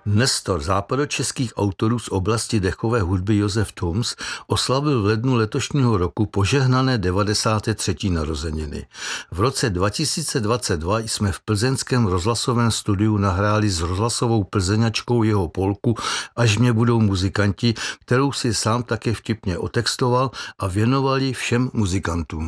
Nestor západočeských autorů z oblasti dechové hudby Josef Tums oslavil v lednu letošního roku požehnané 93. narozeniny. V roce 2022 jsme v plzeňském rozhlasovém studiu nahráli s rozhlasovou plzeňačkou jeho polku Až mě budou muzikanti, kterou si sám také vtipně otextoval a věnovali všem muzikantům.